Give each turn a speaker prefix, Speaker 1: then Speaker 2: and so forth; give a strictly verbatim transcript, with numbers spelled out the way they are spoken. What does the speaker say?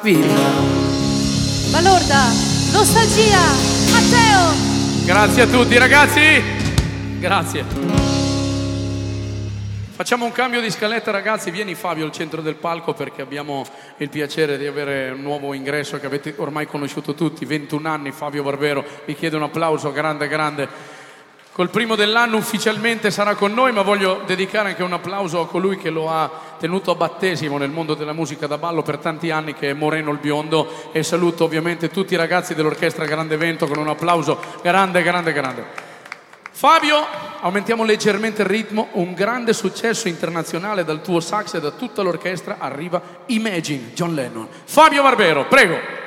Speaker 1: Balorda, Nostalgia, Matteo.
Speaker 2: Grazie a tutti ragazzi. Grazie. Facciamo un cambio di scaletta ragazzi. Vieni Fabio al centro del palco perché abbiamo il piacere di avere un nuovo ingresso che avete ormai conosciuto tutti. ventuno anni Fabio Barbero. Vi chiedo un applauso grande grande. Col primo dell'anno ufficialmente sarà con noi, ma voglio dedicare anche un applauso a colui che lo ha tenuto a battesimo nel mondo della musica da ballo per tanti anni, che è Moreno il Biondo, e saluto ovviamente tutti i ragazzi dell'orchestra Grande Vento con un applauso grande, grande, grande. Fabio, aumentiamo leggermente il ritmo, un grande successo internazionale dal tuo sax e da tutta l'orchestra arriva Imagine, John Lennon. Fabio Barbero, prego.